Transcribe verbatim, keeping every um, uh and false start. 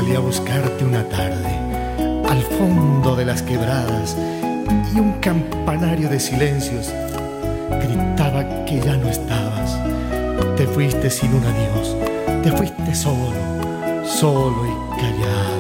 Salí a buscarte una tarde al fondo de las quebradas y un campanario de silencios gritaba que ya no estabas. Te fuiste sin un adiós, te fuiste solo, solo y callado.